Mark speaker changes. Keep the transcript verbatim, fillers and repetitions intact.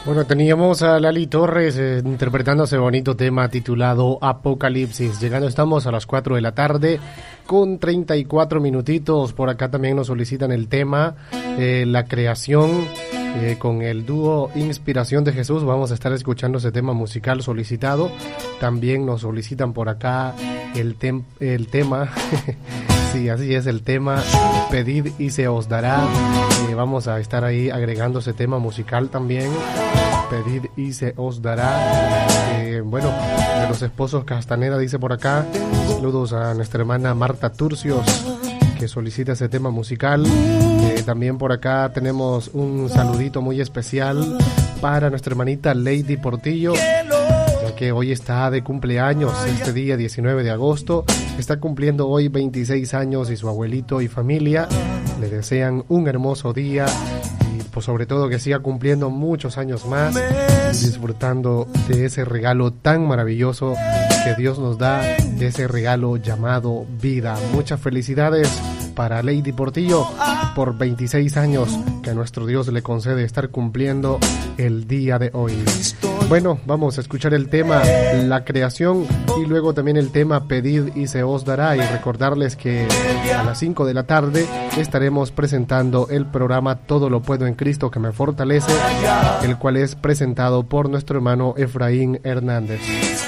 Speaker 1: Bueno, teníamos a Lali Torres eh, interpretando ese bonito tema titulado Apocalipsis. Llegando estamos a las cuatro de la tarde con treinta y cuatro minutitos. Por acá también nos solicitan el tema, eh, la creación, eh, con el dúo Inspiración de Jesús. Vamos a estar escuchando ese tema musical solicitado. También nos solicitan por acá el, tem- el tema... Sí, así es el tema, pedid y se os dará. Eh, vamos a estar ahí agregando ese tema musical también, pedid y se os dará. Eh, bueno, de los esposos Castaneda dice por acá, saludos a nuestra hermana Marta Turcios, que solicita ese tema musical. Eh, también por acá tenemos un saludito muy especial para nuestra hermanita Lady Portillo, que hoy está de cumpleaños, este día diecinueve de agosto, está cumpliendo hoy veintiséis años y su abuelito y familia le desean un hermoso día y pues sobre todo que siga cumpliendo muchos años más, disfrutando de ese regalo tan maravilloso que Dios nos da, de ese regalo llamado vida. Muchas felicidades para Lady Portillo por veintiséis años que a nuestro Dios le concede estar cumpliendo el día de hoy. Bueno, vamos a escuchar el tema La Creación y luego también el tema Pedid y se os dará, y recordarles que a las cinco de la tarde estaremos presentando el programa Todo lo puedo en Cristo que me fortalece, el cual es presentado por nuestro hermano Efraín Hernández.